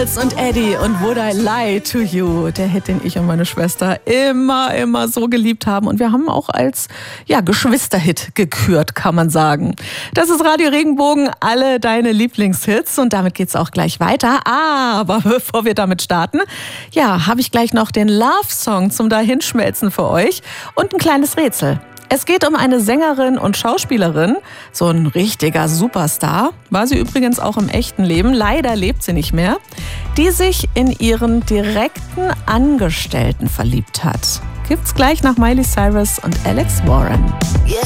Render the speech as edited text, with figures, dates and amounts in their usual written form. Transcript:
Charles und Eddie und Would I Lie to You, der Hit, den ich und meine Schwester immer so geliebt haben. Und wir haben auch als Geschwisterhit gekürt, kann man sagen. Das ist Radio Regenbogen, alle deine Lieblingshits. Und damit geht's auch gleich weiter. Aber bevor wir damit starten, habe ich gleich noch den Love-Song zum Dahinschmelzen für euch und ein kleines Rätsel. Es geht um eine Sängerin und Schauspielerin, so ein richtiger Superstar, war sie übrigens auch im echten Leben, leider lebt sie nicht mehr, die sich in ihren direkten Angestellten verliebt hat. Gibt's gleich nach Miley Cyrus und Alex Warren.